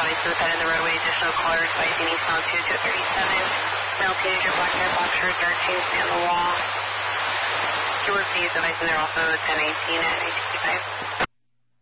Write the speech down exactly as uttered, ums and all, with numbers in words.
bodies to the side of the roadway. Additional callers advising eastbound two two thirty-seven. Male teenager, black hair, black shirt, dark jeans, stay on the wall. Keyword please advising they're also ten eighteen at eight sixty-five.